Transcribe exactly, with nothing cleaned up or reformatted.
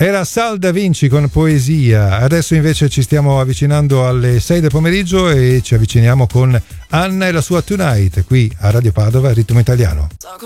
Era Sal Da Vinci con Poesia. Adesso invece ci stiamo avvicinando alle sei del pomeriggio e ci avviciniamo con Anna e la sua Tonight qui a Radio Padova, Ritmo Italiano.